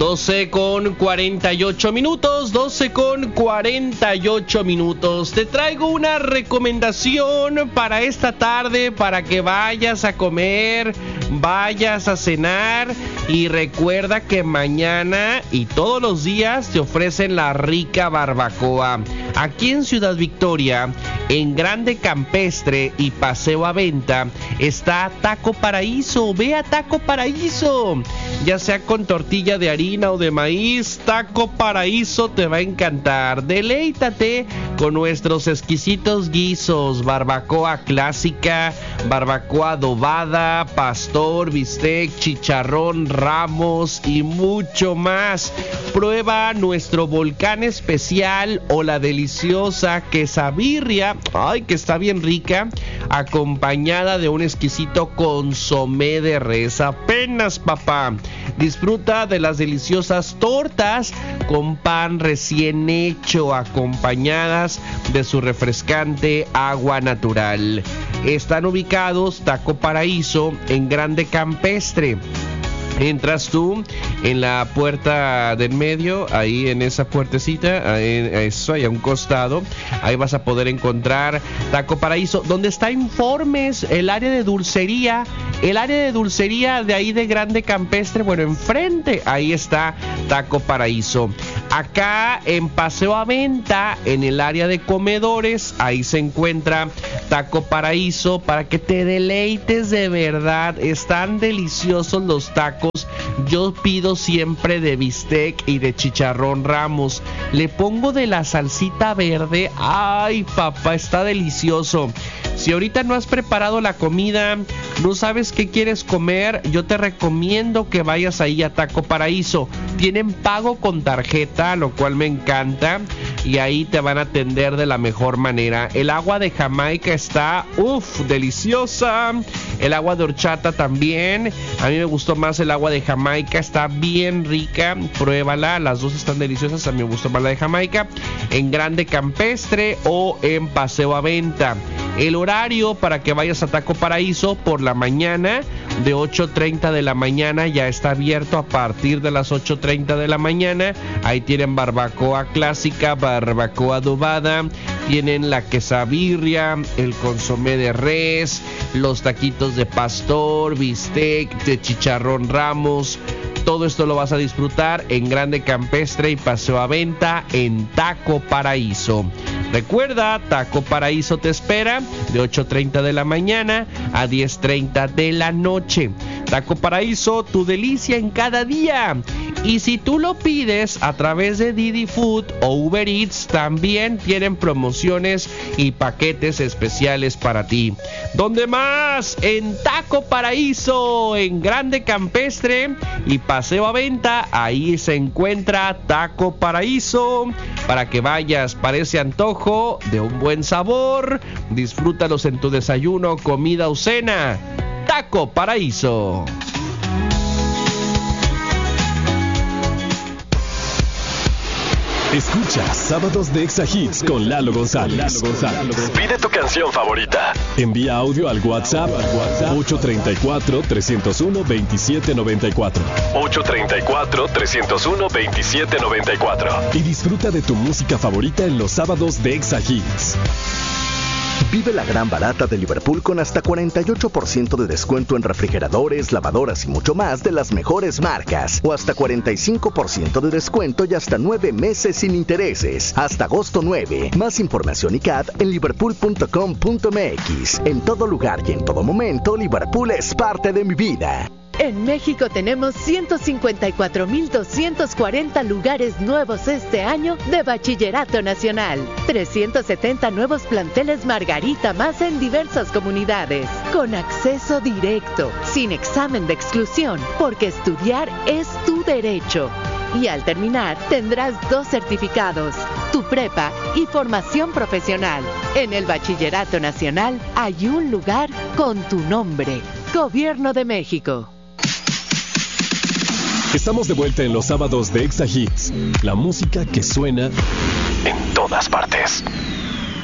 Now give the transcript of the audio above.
12:48, 12:48. Te traigo una recomendación para esta tarde, para que vayas a comer, vayas a cenar. Y recuerda que mañana y todos los días te ofrecen la rica barbacoa. Aquí en Ciudad Victoria, en Grande Campestre y Paseo a Venta, está Taco Paraíso. Ve a Taco Paraíso, ya sea con tortilla de harina o de maíz. Taco Paraíso te va a encantar. Deleítate con nuestros exquisitos guisos: barbacoa clásica, barbacoa adobada, pastor, bistec, chicharrón, ramos y mucho más. Prueba nuestro volcán especial o la deliciosa quesabirria, ay, que está bien rica, acompañada de un exquisito consomé de res. Apenas, papá. Disfruta de las deliciosas tortas con pan recién hecho, acompañadas de su refrescante agua natural. Están ubicados Taco Paraíso en Grande Campestre. Entras tú en la puerta del medio, ahí en esa puertecita, eso, ahí a un costado, ahí vas a poder encontrar Taco Paraíso, donde está Informes, el área de dulcería de ahí de Grande Campestre. Bueno, enfrente, ahí está Taco Paraíso. Acá en Paseo a Venta, en el área de comedores, ahí se encuentra Taco Paraíso, para que te deleites de verdad. Están deliciosos los tacos. Yo pido siempre de bistec y de chicharrón Ramos. Le pongo de la salsita verde. Ay, papá, está delicioso. Si ahorita no has preparado la comida, no sabes qué quieres comer, yo te recomiendo que vayas ahí a Taco Paraíso. Tienen pago con tarjeta, lo cual me encanta, y ahí te van a atender de la mejor manera. El agua de Jamaica está, deliciosa. El agua de horchata también. A mí me gustó más el agua de Jamaica, está bien rica, pruébala. Las dos están deliciosas, a mí me gustó más la de Jamaica. En Grande Campestre o en Paseo a Venta. El horario para que vayas a Taco Paraíso: por la mañana, de 8:30 de la mañana, ya está abierto a partir de las 8:30 de la mañana. Ahí tienen barbacoa clásica, barbacoa adobada, tienen la quesabirria, el consomé de res, los taquitos de pastor, bistec, de chicharrón Ramos. Todo esto lo vas a disfrutar en Grande Campestre y Paseo a Venta en Taco Paraíso. Recuerda, Taco Paraíso te espera de 8:30 de la mañana a 10:30 de la noche. Taco Paraíso, tu delicia en cada día. Y si tú lo pides a través de Didi Food o Uber Eats, también tienen promociones y paquetes especiales para ti. ¿Dónde más? En Taco Paraíso, en Grande Campestre y Paseo a Venta. Ahí se encuentra Taco Paraíso, para que vayas para ese antojo de un buen sabor. Disfrútalos en tu desayuno, comida o cena. Taco Paraíso. Escucha Sábados de Exa Hits con Lalo González. Pide tu canción favorita. Envía audio al WhatsApp 834-301-2794. 834-301-2794. Y disfruta de tu música favorita en los Sábados de Exa Hits. Vive la gran barata de Liverpool con hasta 48% de descuento en refrigeradores, lavadoras y mucho más de las mejores marcas. O hasta 45% de descuento y hasta 9 meses sin intereses. Hasta agosto 9. Más información y CAT en liverpool.com.mx. En todo lugar y en todo momento, Liverpool es parte de mi vida. En México tenemos 154,240 lugares nuevos este año de Bachillerato Nacional. 370 nuevos planteles Margarita más en diversas comunidades. Con acceso directo, sin examen de exclusión, porque estudiar es tu derecho. Y al terminar tendrás 2 certificados, tu prepa y formación profesional. En el Bachillerato Nacional hay un lugar con tu nombre. Gobierno de México. Estamos de vuelta en los Sábados de Exa Hits. La música que suena en todas partes.